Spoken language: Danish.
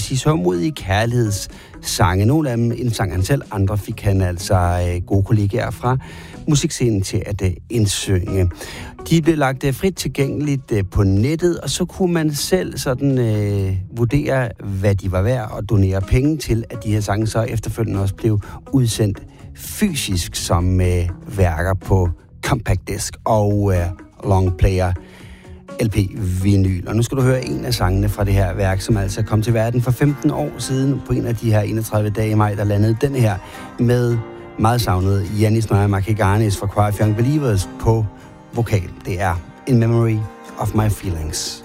sige sørgmodige kærlighedssange. Nogle af dem indsang han selv, andre fik han altså gode kollegaer fra musikscenen til at indsynge. De blev lagt frit tilgængeligt på nettet, og så kunne man selv sådan vurdere, hvad de var værd, og donere penge til, at de her sange så efterfølgende også blev udsendt fysisk som værker på compact disc og long player LP-vinyl. Og nu skal du høre en af sangene fra det her værk, som altså kom til verden for 15 år siden. På en af de her 31 dage i maj, der landede den her med meget savnet Yannis Noya Markiganis fra Choir of Young Believers på vokal. Det er In Memory of My Feelings.